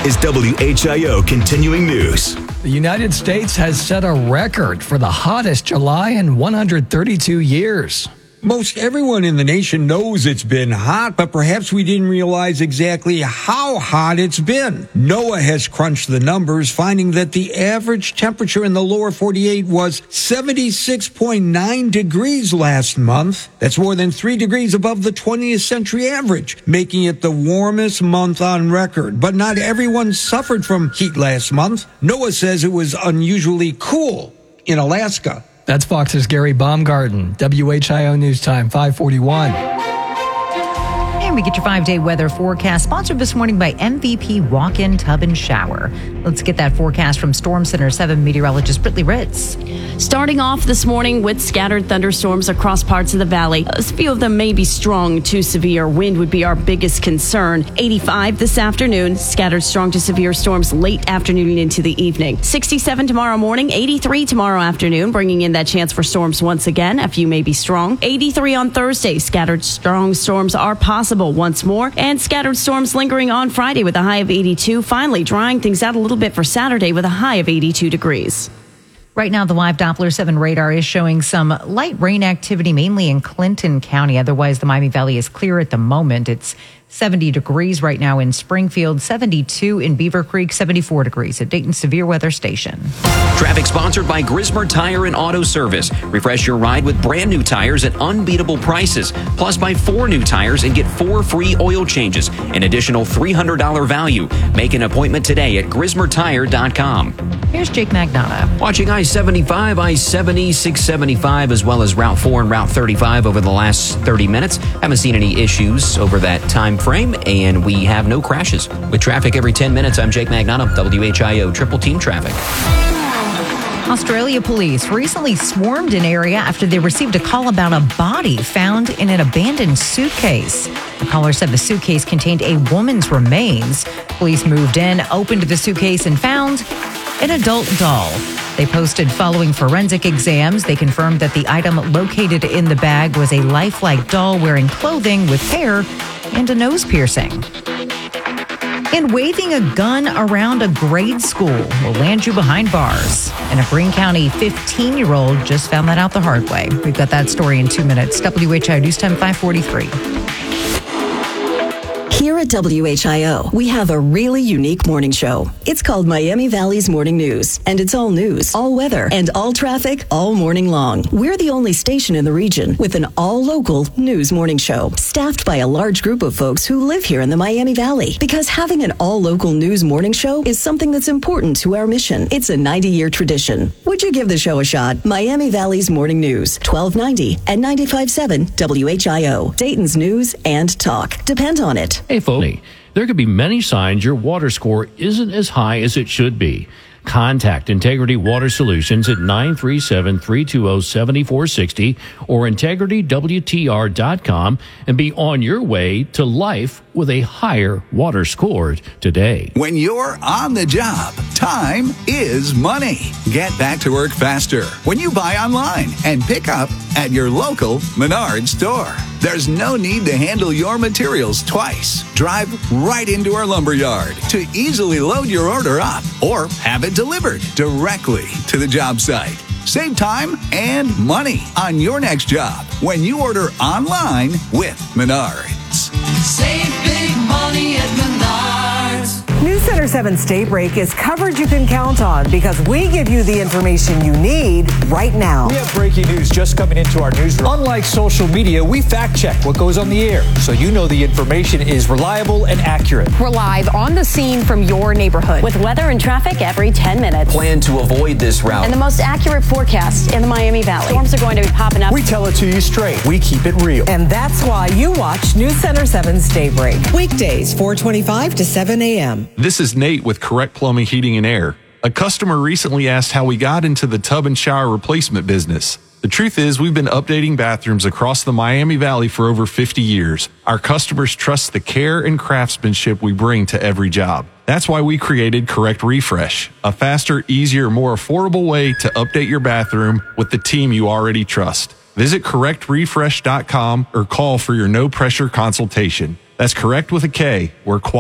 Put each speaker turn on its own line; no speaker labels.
is WHIO Continuing News.
The United States has set a record for the hottest July in 132 years.
Most everyone in the nation knows it's been hot, but perhaps we didn't realize exactly how hot it's been. NOAA has crunched the numbers, finding that the average temperature in the lower 48 was 76.9 degrees last month. That's more than 3 degrees above the 20th century average, making it the warmest month on record. But not everyone suffered from heat last month. NOAA says it was unusually cool in Alaska.
That's Fox's Gary Baumgarten. WHIO News Time, 541.
And we get your 5-day weather forecast, sponsored this morning by MVP Walk-In Tub and Shower. Let's get that forecast from Storm Center 7 meteorologist Brittany Ritz.
Starting off this morning with scattered thunderstorms across parts of the valley. A few of them may be strong to severe. Wind would be our biggest concern. 85 this afternoon. Scattered strong to severe storms late afternoon into the evening. 67 tomorrow morning. 83 tomorrow afternoon, bringing in that chance for storms once again. A few may be strong. 83 on Thursday. Scattered strong storms are possible once more. And scattered storms lingering on Friday with a high of 82. Finally, drying things out a little bit for Saturday with a high of 82 degrees.
Right now, the live Doppler 7 radar is showing some light rain activity, mainly in Clinton County. Otherwise, the Miami Valley is clear at the moment. It's 70 degrees right now in Springfield, 72 in Beaver Creek, 74 degrees at Dayton Severe Weather Station.
Traffic sponsored by Grismer Tire and Auto Service. Refresh your ride with brand new tires at unbeatable prices. Plus, buy 4 new tires and get 4 free oil changes. An additional $300 value. Make an appointment today at GrismerTire.com.
Here's Jake Magnata.
Watching I-75, I-70, 675, as well as Route 4 and Route 35 over the last 30 minutes. Haven't seen any issues over that time frame, and we have no crashes. With traffic every 10 minutes, I'm Jake Magnata, WHIO Triple Team Traffic.
Australia police recently swarmed an area after they received a call about a body found in an abandoned suitcase. The caller said the suitcase contained a woman's remains. Police moved in, opened the suitcase, and found an adult doll. They posted following forensic exams. They confirmed that the item located in the bag was a lifelike doll wearing clothing with hair and a nose piercing. And waving a gun around a grade school will land you behind bars. And a Greene County 15-year-old just found that out the hard way. We've got that story in 2 minutes. WHIO News Time 543.
Here at WHIO, we have a really unique morning show. It's called Miami Valley's Morning News, and it's all news, all weather, and all traffic all morning long. We're the only station in the region with an all-local news morning show, staffed by a large group of folks who live here in the Miami Valley. Because having an all-local news morning show is something that's important to our mission. It's a 90-year tradition. Would you give the show a shot? Miami Valley's Morning News, 1290 and 95.7 WHIO. Dayton's news and talk. Depend on it.
Hey, folks, there could be many signs your water score isn't as high as it should be. Contact Integrity Water Solutions at 937-320-7460 or integritywtr.com and be on your way to life with a higher water score today.
When you're on the job, time is money. Get back to work faster when you buy online and pick up at your local Menards store. There's no need to handle your materials twice. Drive right into our lumberyard to easily load your order up or have it delivered directly to the job site. Save time and money on your next job when you order online with Menards.
Save big money at Menards.
News Center 7's Daybreak is coverage you can count on because we give you the information you need right now.
We have breaking news just coming into our newsroom. Unlike social media, we fact check what goes on the air so you know the information is reliable and accurate.
We're live on the scene from your neighborhood
with weather and traffic every 10 minutes.
Plan to avoid this route.
And the most accurate forecast in the Miami Valley. Storms are going to be popping up.
We tell it to you straight. We keep it real.
And that's why you watch News Center 7's Daybreak. Weekdays, 4:25 to 7 a.m.
This is Nate with Correct Plumbing, Heating, and Air. A customer recently asked how we got into the tub and shower replacement business. The truth is, we've been updating bathrooms across the Miami Valley for over 50 years. Our customers trust the care and craftsmanship we bring to every job. That's why we created Correct Refresh, a faster, easier, more affordable way to update your bathroom with the team you already trust. Visit CorrectRefresh.com or call for your no-pressure consultation. That's correct with a K, where quality